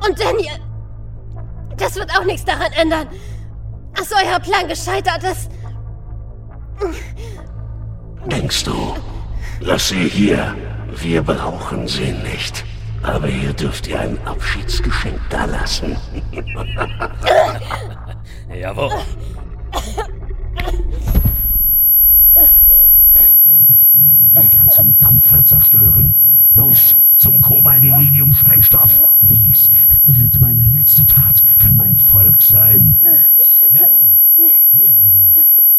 Und Daniel, das wird auch nichts daran ändern. Ist euer Plan gescheitert ist? Denkst du? Lass sie hier. Wir brauchen sie nicht. Aber hier dürft ihr ein Abschiedsgeschenk dalassen. Jawohl. Ich werde den ganzen Dampfer zerstören. Los, zum Kobaldelinium-Sprengstoff. Dies wird meine letzte Tat für mein Volk sein. Jawohl. Hier entlang.